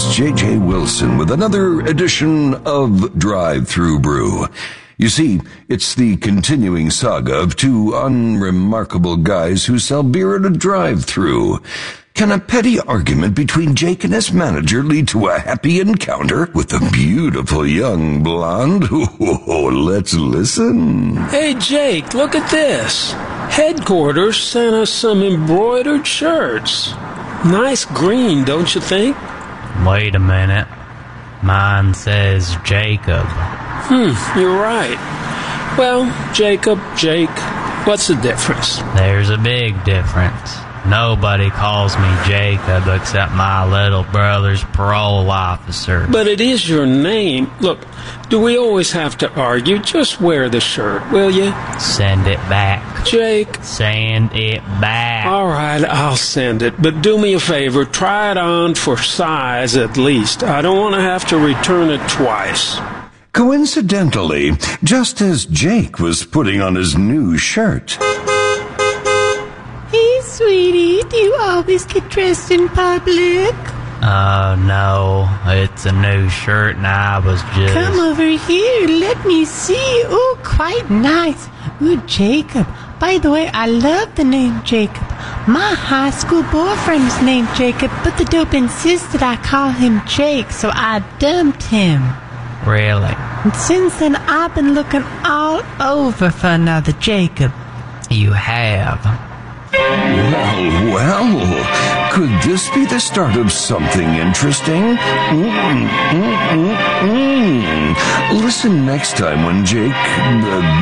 is J.J. Wilson with another edition of Drive-Thru Brew. You see, it's the continuing saga of two unremarkable guys who sell beer at a drive-thru. Can a petty argument between Jake and his manager lead to a happy encounter with a beautiful young blonde? Oh, let's listen. Hey, Jake, look at this. Headquarters sent us some embroidered shirts. Nice green, don't you think? Wait a minute. Mine says Jacob. You're right. Well, Jacob, Jake, what's the difference? There's a big difference. Nobody calls me Jacob except my little brother's parole officer. But it is your name. Look, do we always have to argue? Just wear the shirt, will you? Send it back. Jake. Send it back. All right, I'll send it. But do me a favor, try it on for size at least. I don't want to have to return it twice. Coincidentally, just as Jake was putting on his new shirt... Hey, sweetie, do you always get dressed in public? No, it's a new shirt and I was just... Come over here, let me see. Oh, quite nice. Ooh, Jacob. By the way, I love the name Jacob. My high school boyfriend's named Jacob, but the dope insisted I call him Jake, so I dumped him. Really? And since then, I've been looking all over for another Jacob. You have? Well, could this be the start of something interesting? Listen next time when Jake...